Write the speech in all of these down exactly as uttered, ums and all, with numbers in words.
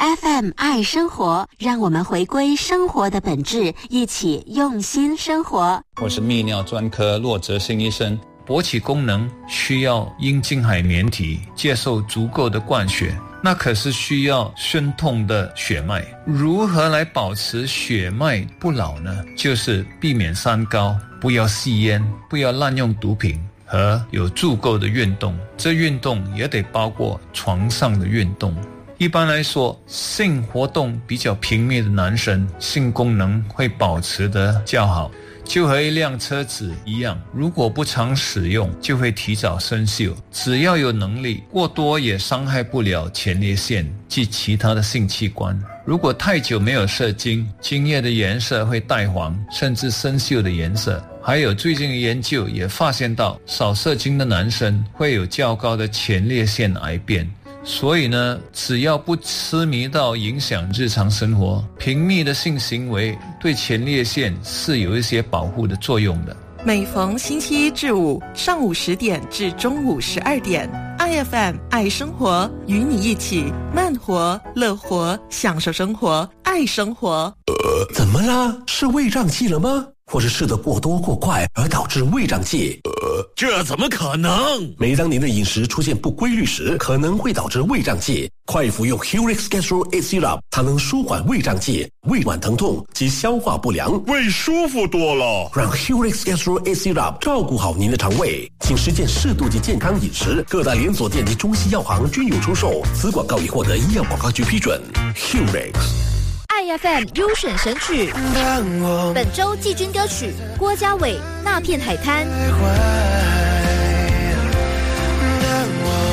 F M 爱生活，让我们回归生活的本质，一起用心生活。 我是泌尿专科骆哲新医生。勃起功能需要阴茎海绵体接受足够的灌血，那可是需要顺通的血脉。如何来保持血脉不老呢？就是避免三高，不要吸烟，不要滥用毒品，和有足够的运动。这运动也得包括床上的运动。一般来说，性活动比较频密的男生，性功能会保持得较好，就和一辆车子一样，如果不常使用，就会提早生锈。只要有能力，过多也伤害不了前列腺及其他的性器官。如果太久没有射精，精液的颜色会带黄，甚至生锈的颜色。还有最近的研究也发现到，少射精的男生会有较高的前列腺癌变。所以呢，只要不痴迷到影响日常生活，频密的性行为对前列腺是有一些保护的作用的。 每逢星期一至五上午十点至中午十二点 ，I F M 爱生活，与你一起慢活、乐活，享受生活，爱生活。 呃，怎么啦？是胃胀气了吗？或是吃得过多过快而导致胃胀气？ 呃，这怎么可能？ 每当您的饮食出现不规律时，可能会导致胃胀气。快服用 Helix Gastro A Syrup， 它能舒缓胃胀气、胃脘疼痛及消化不良， 胃舒服多了。 让 Helix Gastro A Syrup 照顾好您的肠胃，请实践适度及健康饮食。各大连锁店及中西药行均有出售。此广告已获得医药广告局批准。Helix。I F M 优选神曲，本周季军歌曲郭家伟《那片海滩》。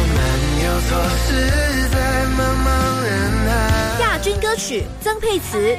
亚军歌曲曾沛慈